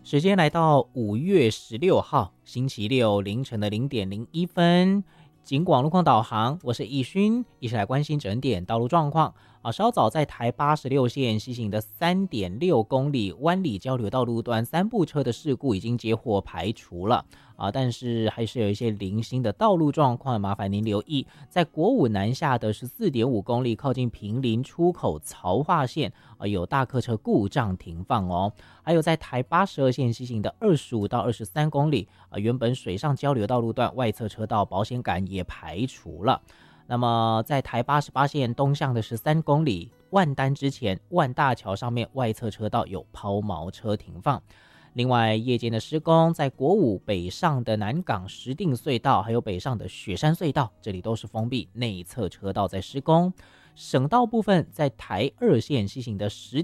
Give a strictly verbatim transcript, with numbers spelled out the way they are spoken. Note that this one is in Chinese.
时间来到五月十六号星期六凌晨的零点零一分，警广路况导航，我是易勋，一起来关心整点道路状况。啊，稍早在台八十六线西行的 三点六公里湾里交流道路段三部车的事故已经接获排除了啊，但是还是有一些零星的道路状况，麻烦您留意。在国五南下的 十四点五公里靠近坪林出口槽化线啊，有大客车故障停放哦。还有在台八十二线西行的二十五到二十三公里啊，原本水上交流道路段外侧车道保险杆也排除了。那么在台八十八线东向的十三公里万丹之前，万大桥上面外侧车道有抛锚车停放。另外夜间的施工，在国五北上的南港石碇隧道还有北上的雪山隧道，这里都是封闭，内侧车道在施工。省道部分，在台二线西行的石